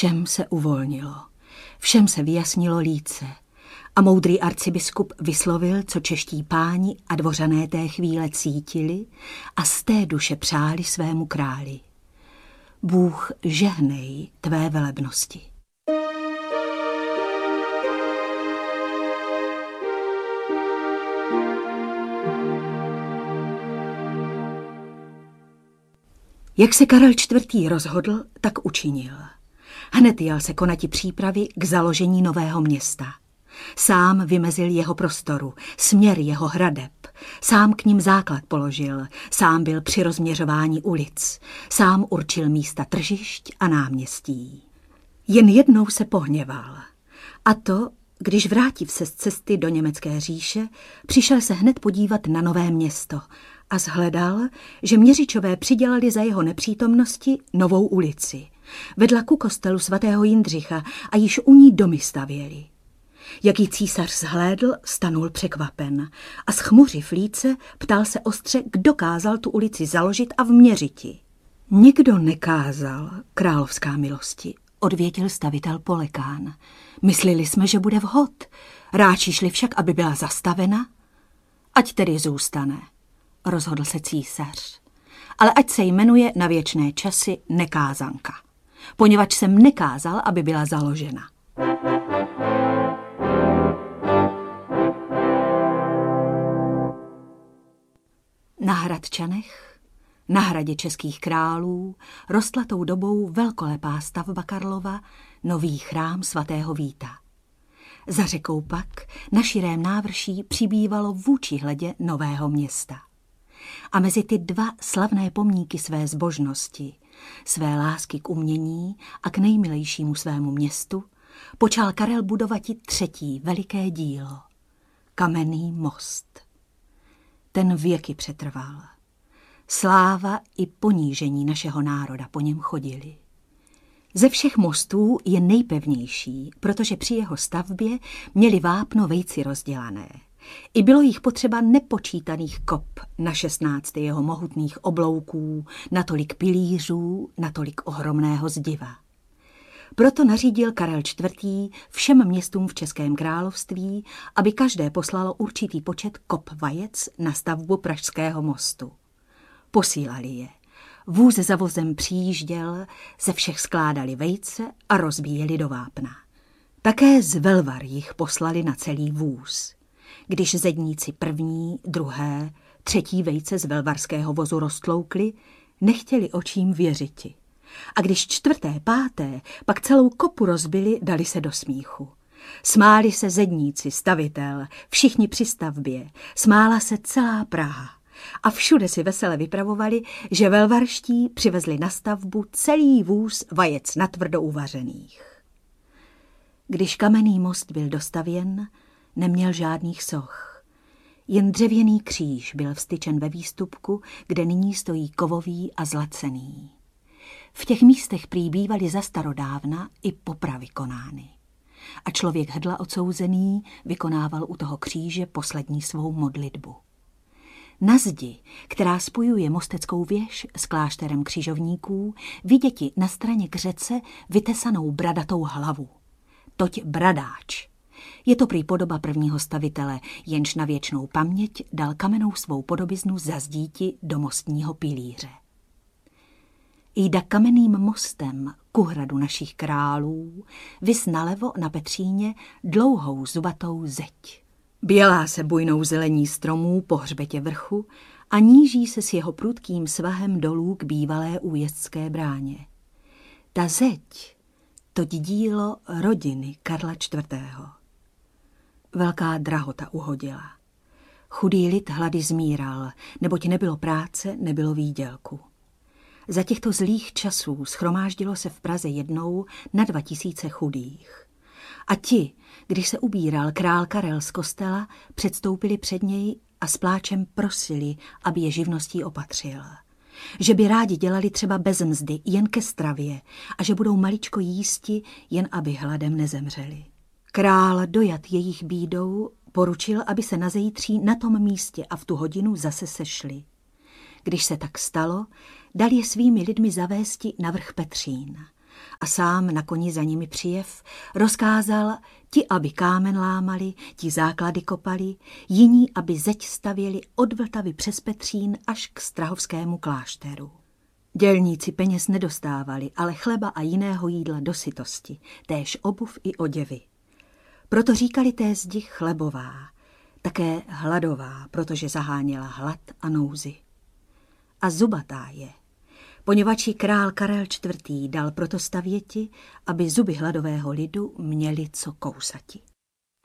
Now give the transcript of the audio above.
Všem se uvolnilo, všem se vyjasnilo líce a moudrý arcibiskup vyslovil, co čeští páni a dvořané té chvíle cítili a z té duše přáli svému králi. Bůh žehnej tvé velebnosti. Jak se Karel IV. Rozhodl, tak učinil. Hned jel se konati přípravy k založení nového města. Sám vymezil jeho prostoru, směr jeho hradeb, sám k ním základ položil, sám byl při rozměřování ulic, sám určil místa tržišť a náměstí. Jen jednou se pohněval. A to, když vrátiv se z cesty do německé říše, přišel se hned podívat na nové město a shledal, že měřičové přidělali za jeho nepřítomnosti novou ulici. Vedla ku kostelu svatého Jindřicha a již u ní domy stavěli. Jak ji císař zhlédl, stanul překvapen a schmuřiv líce ptal se ostře, kdo kázal tu ulici založit a vměřiti. Nikdo nekázal, královská milosti, odvětil stavitel Polekán. Myslili jsme, že bude vhod. Ráči šli však, aby byla zastavena. Ať tedy zůstane, rozhodl se císař. Ale ať se jmenuje na věčné časy nekázanka, poněvadž jsem nekázal, aby byla založena. Na Hradčanech, na hradě českých králů, rostla tou dobou velkolepá stavba Karlova, nový chrám svatého Víta. Za řekou pak na širém návrší přibývalo vůči hledě nového města. A mezi ty dva slavné pomníky své zbožnosti, své lásky k umění a k nejmilejšímu svému městu, počal Karel budovati třetí veliké dílo, kamenný most. Ten věky přetrval. Sláva i ponížení našeho národa po něm chodili. Ze všech mostů je nejpevnější, protože při jeho stavbě měli vápno vejci rozdělané. I bylo jich potřeba nepočítaných kop na 16 jeho mohutných oblouků, natolik pilířů, natolik ohromného zdiva. Proto nařídil Karel IV. Všem městům v Českém království, aby každé poslalo určitý počet kop vajec na stavbu Pražského mostu. Posílali je. Vůz za vozem přijížděl, ze všech skládali vejce a rozbíjeli do vápna. Také z Velvar jich poslali na celý vůz. Když zedníci první, druhé, třetí vejce z velvarského vozu roztloukli, nechtěli očím věřiti. A když čtvrté, páté, pak celou kopu rozbili, dali se do smíchu. Smáli se zedníci, stavitel, všichni při stavbě, smála se celá Praha. A všude si vesele vypravovali, že velvarští přivezli na stavbu celý vůz vajec natvrdo uvařených. Když kamenný most byl dostavěn, neměl žádných soch. Jen dřevěný kříž byl vstyčen ve výstupku, kde nyní stojí kovový a zlacený. V těch místech prý bývaly za starodávna i popravy konány. A člověk hrdla odsouzený vykonával u toho kříže poslední svou modlitbu. Na zdi, která spojuje Mosteckou věž s klášterem křižovníků, viděti na straně k řece vytesanou bradatou hlavu. Toť bradáč. Je to prý podoba prvního stavitele, jenž na věčnou paměť dal kamennou svou podobiznu za zdíti do mostního pilíře. Jda kamenným mostem ku hradu našich králů, vys nalevo na Petříně dlouhou zubatou zeď. Bělá se bujnou zelení stromů po hřbetě vrchu a níží se s jeho prudkým svahem dolů k bývalé újezdské bráně. Ta zeď, to dílo rodiny Karla IV. Velká drahota uhodila. Chudý lid hlady zmíral, neboť nebylo práce, nebylo výdělku. Za těchto zlých časů shromáždilo se v Praze jednou na 2000 chudých. A ti, když se ubíral král Karel z kostela, předstoupili před něj a s pláčem prosili, aby je živností opatřil. Že by rádi dělali třeba bez mzdy, jen ke stravě, a že budou maličko jísti, jen aby hladem nezemřeli. Král, dojat jejich bídou, poručil, aby se na zítří na tom místě a v tu hodinu zase sešli. Když se tak stalo, dal je svými lidmi zavésti na vrch Petřín a sám na koni za nimi přijev rozkázal ti, aby kámen lámali, ti základy kopali, jiní, aby zeď stavěli od Vltavy přes Petřín až k strahovskému klášteru. Dělníci peněz nedostávali, ale chleba a jiného jídla do sytosti, též obuv i oděvy. Proto říkali té zdi chlebová, také hladová, protože zaháněla hlad a nouzi. A zubatá je, poněvadž ji král Karel IV. Dal proto stavěti, aby zuby hladového lidu měli co kousati.